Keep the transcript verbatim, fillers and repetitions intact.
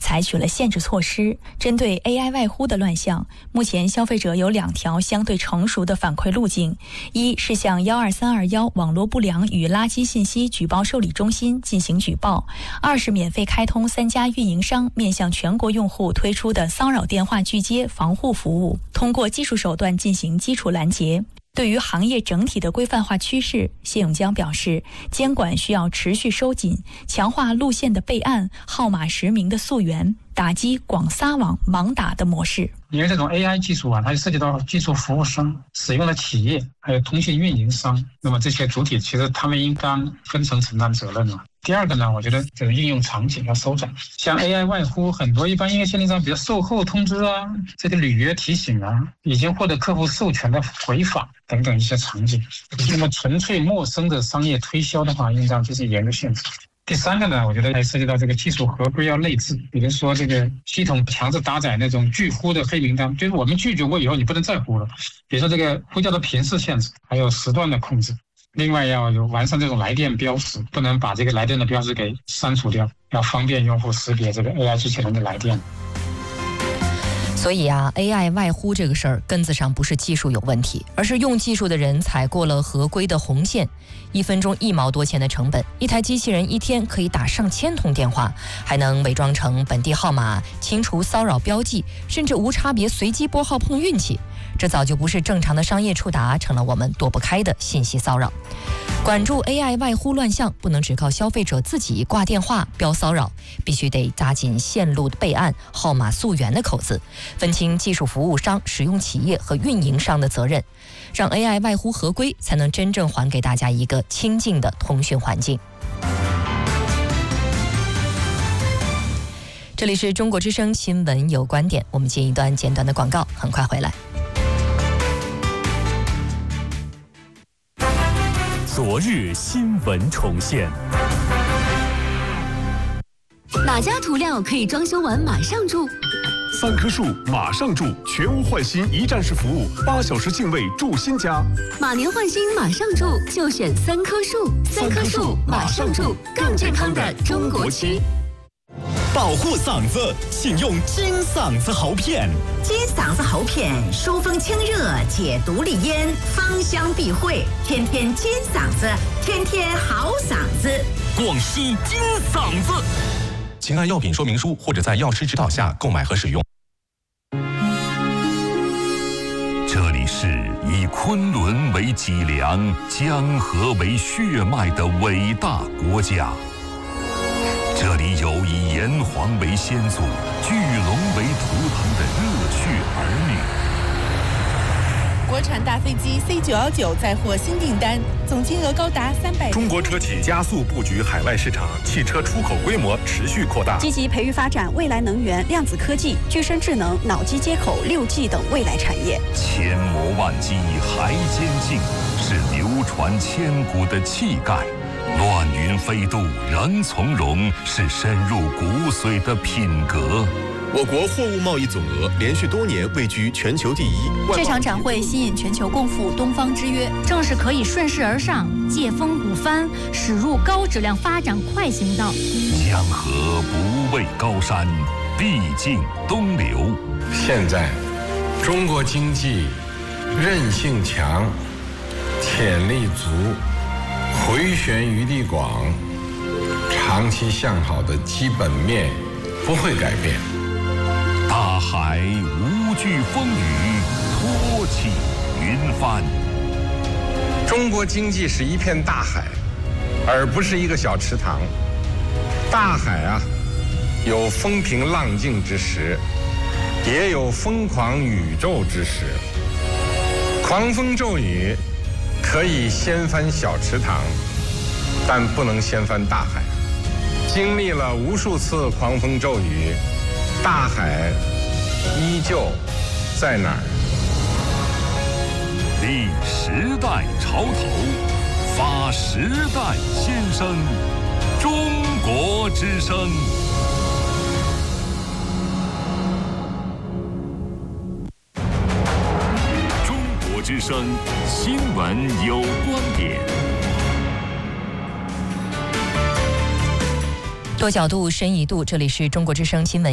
采取了限制措施。针对 A I 外呼的乱象，目前消费者有两条相对成熟的反馈路径：一是向一二三二一网络不良与垃圾信息举报受理中心进行举报；二是免费开通三家运营商面向全国用户推出的骚扰电话拒接防护服务，通过技术手段进行基础拦截。对于行业整体的规范化趋势，谢永江表示，监管需要持续收紧，强化路线的备案、号码实名的溯源，打击广撒网、盲打的模式。 因为这种 A I 技术啊，它涉及到技术服务商、使用的企业，还有通信运营商，那么这些主体其实他们应当分层承担责任了。第二个呢，我觉得这个应用场景要收窄，像 A I 外呼，很多一般应用限定上，比如售后通知啊，这个履约提醒啊，已经获得客户授权的回访等等一些场景。那么纯粹陌生的商业推销的话，应当就是严格限制。第三个呢，我觉得还涉及到这个技术合规要内置，比如说这个系统强制搭载那种拒呼的黑名单，就是我们拒绝过以后你不能再呼了。比如说这个呼叫的频次限制，还有时段的控制。另外要有完善这种来电标识，不能把这个来电的标识给删除掉，要方便用户识别这个 A I 机器人的来电。 所以啊 ，A I 外呼这个事儿根子上不是技术有问题，而是用技术的人踩过了合规的红线。一分钟一毛多钱的成本，一台机器人一天可以打上千通电话，还能伪装成本地号码，清除骚扰标记，甚至无差别随机拨号碰运气。这早就不是正常的商业触达，成了我们躲不开的信息骚扰。管住 A I 外呼乱象，不能只靠消费者自己挂电话标骚扰，必须得扎紧线路备案、号码溯源的口子，分清技术服务商、使用企业和运营商的责任，让 A I 外呼合规，才能真正还给大家一个清静的通讯环境。这里是中国之声新闻有观点，我们接一段简短的广告，很快回来。 昨日新闻重现。 哪家涂料可以装修完马上住？ 三棵树马上住，全屋换新一站式服务，八小时净位住新家。 马年换新马上住，就选三棵树。三棵树马上住，更健康的中国区。 保护嗓子，请用金嗓子喉片。 金嗓子喉片，疏风清热，解毒利咽，芳香避秽，天天金嗓子，天天好嗓子。 广西金嗓子， 请按药品说明书或者在药师指导下购买和使用。 这里是以昆仑为脊梁、江河为血脉的伟大国家。这里有以炎黄为先祖、巨龙为图腾的热血儿女。 国产大飞机 C 九一九再获新订单，总金额高达三百。 中国车企加速布局海外市场，汽车出口规模持续扩大， 积极培育发展未来能源、量子科技、具身智能、脑机接口、六 G 等未来产业。 千磨万击还坚劲，是流传千古的气概。乱云飞渡仍从容，是深入骨髓的品格。 我国货物贸易总额连续多年位居全球第一。 这场展会吸引全球共赴东方之约，正是可以顺势而上、借风鼓帆，驶入高质量发展快行道。 江河不畏高山，必尽东流。 现在，中国经济韧性强，潜力足。回旋余地广，长期向好的基本面不会改变。 大海无惧风雨，托起云帆。 中国经济是一片大海，而不是一个小池塘。大海啊，有风平浪静之时，也有疯狂宇宙之时。狂风骤雨可以掀翻小池塘，但不能掀翻大海。经历了无数次狂风骤雨，大海依旧在哪儿？ 立时代潮头，发时代先声，中国之声。中国之声新闻有观点。 多角度，深一度，这里是中国之声新闻。